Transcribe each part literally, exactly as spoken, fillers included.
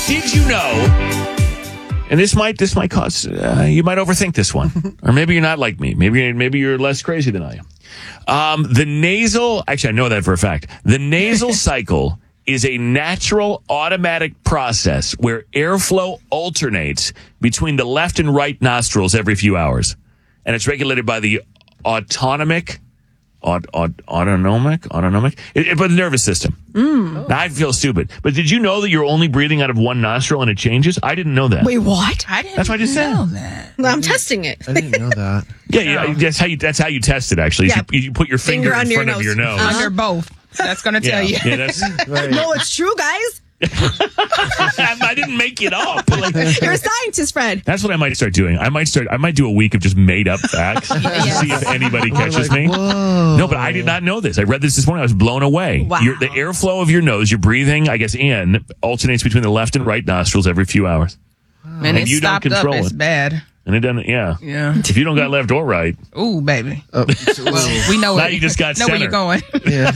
Did you know? And this might this might cause uh, you might overthink this one, or maybe you're not like me. Maybe maybe you're less crazy than I am. Um, the nasal, actually, I know that for a fact. The nasal cycle is a natural automatic process where airflow alternates between the left and right nostrils every few hours, and it's regulated by the autonomic. Aut- aut- autonomic, autonomic, it, it, but the nervous system. Mm. Now I feel stupid, but did you know that you're only breathing out of one nostril and it changes? I didn't know that. Wait, what? I didn't That's what I just know said. that. Well, I'm testing it. I didn't know that. Yeah, yeah, that's how you that's how you test it. Actually, Yeah. you, you put your finger, Finger in under your front of nose. your nose. Uh-huh. Under both. That's going to tell Yeah, you. yeah, that's. Right. No, it's true, guys. I didn't make it up. Like, You're a scientist, Fred. that's what I might start doing. I might start. I might do a week of just made up facts to see if anybody catches me. Whoa. No, but I did not know this. I read this this morning. I was blown away. Wow. Your, the airflow of your nose, you're breathing, I guess, in, alternates between the left and right nostrils every few hours. And And it you don't stopped up. control It's it. bad. And it doesn't, yeah. Yeah. If you don't got left or right, Ooh, baby. Oh, so- We know now it. you just got know where center. you're going. yeah.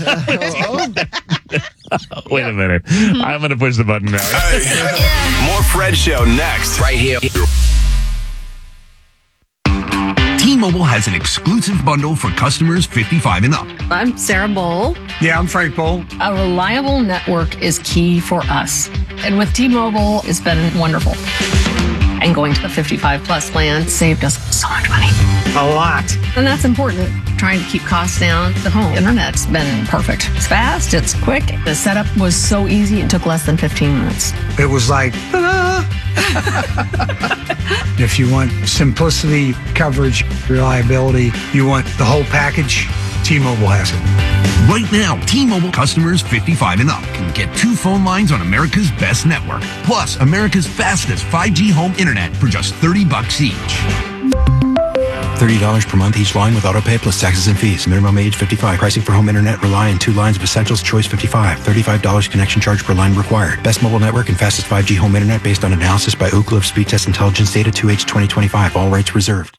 Oh, Wait a minute. I'm going to push the button now. More Fred Show next. Right here. T-Mobile has an exclusive bundle for customers fifty-five and up. I'm Sarah Bowl. Yeah, I'm Frank Bowl. A reliable network is key for us. And with T-Mobile, it's been wonderful. And going to the fifty-five plus plan saved us so much money. A lot. And that's important. Trying to keep costs down. The home internet's been perfect. It's fast, it's quick. The setup was so easy, it took less than fifteen minutes. It was like, ah. If you want simplicity, coverage, reliability, you want the whole package, T-Mobile has it. Right now, T-Mobile customers fifty-five and up can get two phone lines on America's best network, plus America's fastest five G home internet for just thirty bucks each. thirty dollars per month each line with autopay plus taxes and fees. Minimum age fifty-five. Pricing for home internet rely on two lines of Essentials Choice fifty-five. thirty-five dollars connection charge per line required. Best mobile network and fastest five G home internet based on analysis by Ookla of Speed Test Intelligence Data two H twenty twenty-five. All rights reserved.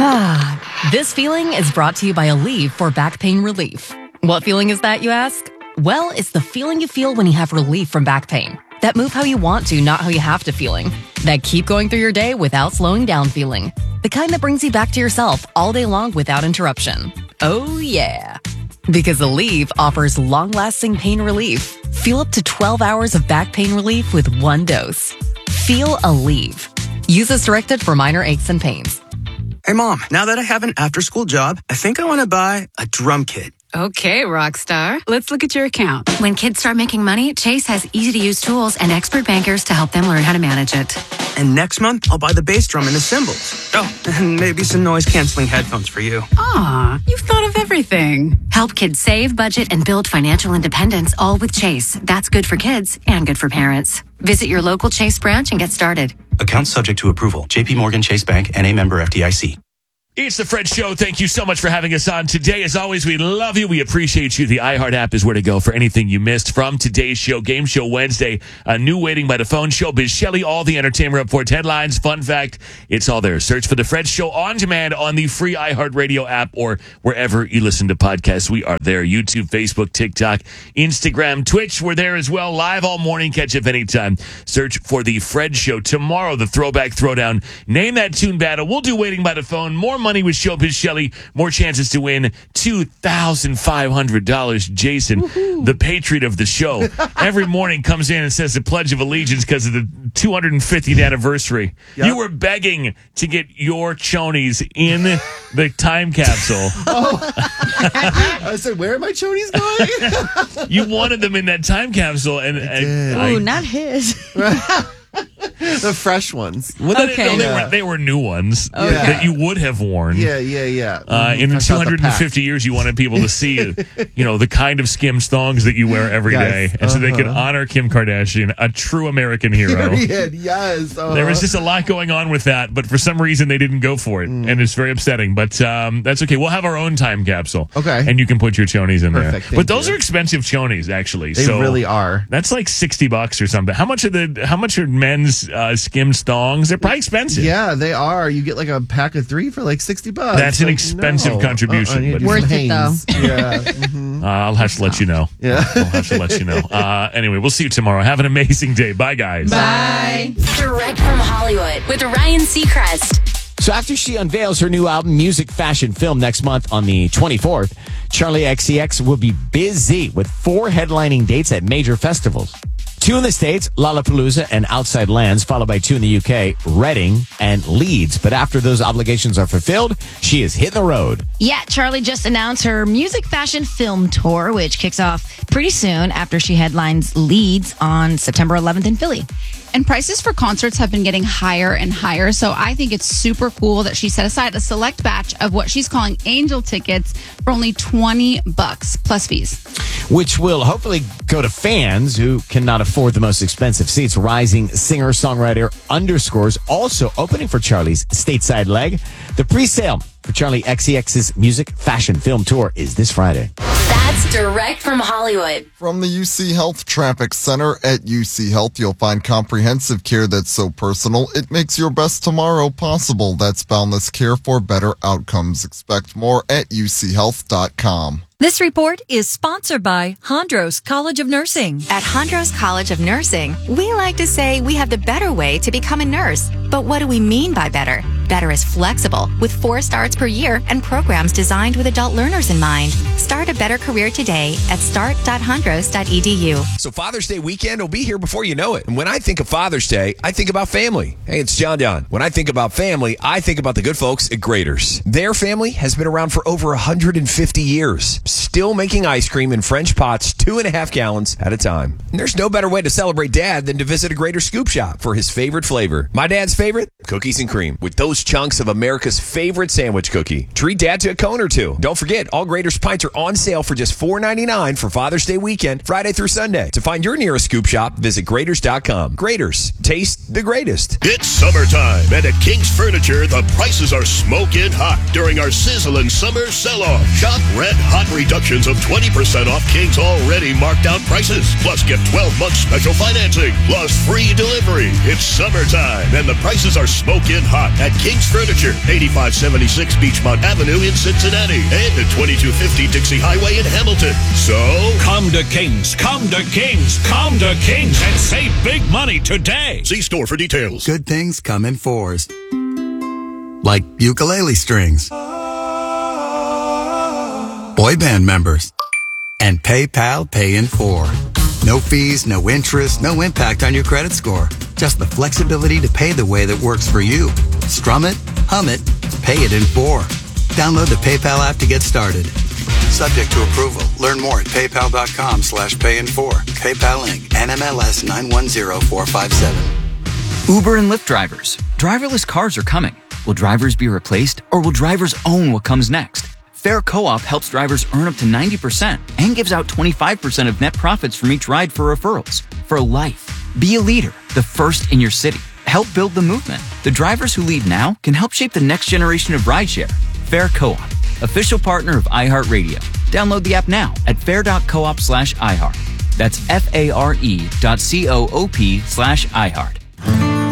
Ah, this feeling is brought to you by Aleve for back pain relief. What feeling is that, you ask? Well, it's the feeling you feel when you have relief from back pain. That move how you want to, not how you have to feeling. That keep going through your day without slowing down feeling. The kind that brings you back to yourself all day long without interruption. Oh, yeah. Because Aleve offers long-lasting pain relief. Feel up to twelve hours of back pain relief with one dose. Feel Aleve. Use as directed for minor aches and pains. Hey, Mom, now that I have an after-school job, I think I want to buy a drum kit. Okay, Rockstar. Let's look at your account. When kids start making money, Chase has easy-to-use tools and expert bankers to help them learn how to manage it. And next month, I'll buy the bass drum and the cymbals. Oh, and maybe some noise-canceling headphones for you. Aw, you've thought of everything. Help kids save, budget, and build financial independence, all with Chase. That's good for kids and good for parents. Visit your local Chase branch and get started. Account subject to approval. J P Morgan Chase Bank, N A member F D I C. It's the Fred Show. Thank you so much for having us on today. As always, we love you. We appreciate you. The iHeart app is where to go for anything you missed from today's show. Game Show Wednesday, a new Waiting by the Phone show. Biz Shelley, all the entertainment reports, headlines, fun fact. It's all there. Search for the Fred Show on demand on the free iHeart Radio app or wherever you listen to podcasts. We are there. YouTube, Facebook, TikTok, Instagram, Twitch. We're there as well. Live all morning. Catch up anytime. Search for the Fred Show. Tomorrow, the Throwback Throwdown. Name that tune battle. We'll do Waiting by the Phone. More money with Showbiz Shelley. More chances to win two thousand five hundred dollars. Jason, Woo-hoo. The patriot of the show, every morning comes in and says the Pledge of Allegiance because of the two hundred fiftieth anniversary. Yep. You were begging to get your chonies in the time capsule. Oh. I said, where are my chonies going? You wanted them in that time capsule. and, and Ooh, I, not his. The fresh ones. Well, okay. No, they, Yeah. were, they were new ones Okay. that you would have worn. Yeah, yeah, yeah. Uh, in Fresh two out the hundred fifty pack. years, you wanted people to see, you know, the kind of Skims thongs that you wear every Yes, day, and so they could uh-huh. honor Kim Kardashian, a true American hero. Period. Yes. Uh-huh. There was just a lot going on with that, but for some reason they didn't go for it, Mm. and it's very upsetting. But um, that's okay. We'll have our own time capsule. Okay. And you can put your chonies in Perfect, there. thank But those you. are expensive chonies, actually. They so really are. That's like sixty bucks or something. How much are the? How much are men's uh, uh, skimmed thongs. They're probably expensive. Yeah, they are. You get like a pack of three for like sixty bucks. That's an like, expensive no. contribution. Uh-uh, but Worth it, though. Yeah. Mm-hmm. uh, I'll have to let you know. Yeah. I'll have to let you know. Uh, anyway, we'll see you tomorrow. Have an amazing day. Bye, guys. Bye. Direct from Hollywood with Ryan Seacrest. So after she unveils her new album, Music Fashion Film, next month on the twenty-fourth, Charli X C X will be busy with four headlining dates at major festivals. Two in the States, Lollapalooza and Outside Lands, followed by two in the U K, Reading and Leeds. But after those obligations are fulfilled, she is hitting the road. Yeah, Charli just announced her Music Fashion Film Tour, which kicks off pretty soon after she headlines Leeds on September eleventh in Philly. And prices for concerts have been getting higher and higher. So I think it's super cool that she set aside a select batch of what she's calling angel tickets for only twenty bucks plus fees. Which will hopefully go to fans who cannot afford the most expensive seats. Rising singer-songwriter Underscores also opening for Charli's stateside leg. The pre-sale for Charli X C X's Music Fashion Film Tour is this Friday. That's direct from Hollywood. From the U C Health Traffic Center at U C Health, you'll find comprehensive care that's so personal, it makes your best tomorrow possible. That's boundless care for better outcomes. Expect more at u c health dot com. This report is sponsored by Hondros College of Nursing. At Hondros College of Nursing, we like to say we have the better way to become a nurse. But what do we mean by better? Better is flexible, with four starts per year and programs designed with adult learners in mind. Start a better career today at start dot hondros dot e d u. So Father's Day weekend will be here before you know it. And when I think of Father's Day, I think about family. Hey, it's John Don. When I think about family, I think about the good folks at Graeter's. Their family has been around for over one hundred fifty years, still making ice cream in French pots, two and a half gallons at a time. And there's no better way to celebrate Dad than to visit a Graeter's Scoop Shop for his favorite flavor. My dad's favorite? Cookies and cream, with those chunks of America's favorite sandwich cookie. Treat Dad to a cone or two. Don't forget, all Graeter's pints are on sale for just four ninety-nine for Father's Day weekend, Friday through Sunday. To find your nearest Scoop Shop, visit Graeters dot com. Graeter's, taste the greatest. It's summertime, and at King's Furniture, the prices are smoking hot during our sizzling summer sell-off. Shop red hot reductions of twenty percent off King's already marked down prices. Plus, get twelve months special financing, plus free delivery. It's summertime, and the prices are smoking hot at King's Furniture, eighty-five seventy-six Beachmont Avenue in Cincinnati, and at twenty-two fifty Dixie Highway in Hamilton. So, come to King's, come to King's, come to King's, and save big money today. See store for details. Good things come in fours, like ukulele strings, boy band members, and PayPal Pay in four. No fees, no interest, no impact on your credit score. Just the flexibility to pay the way that works for you. Strum it, hum it, pay it in four. Download the PayPal app to get started. Subject to approval. Learn more at paypal.com slash pay in four. PayPal Incorporated. N M L S nine one zero four five seven. Uber and Lyft drivers. Driverless cars are coming. Will drivers be replaced, or will drivers own what comes next? Fair Co-op helps drivers earn up to ninety percent and gives out twenty-five percent of net profits from each ride for referrals. For life. Be a leader, the first in your city. Help build the movement. The drivers who lead now can help shape the next generation of rideshare. Fair Co-op, official partner of iHeartRadio. Download the app now at fair.coop slash iHeart. That's F-A-R-E dot C-O-O-P slash iHeart.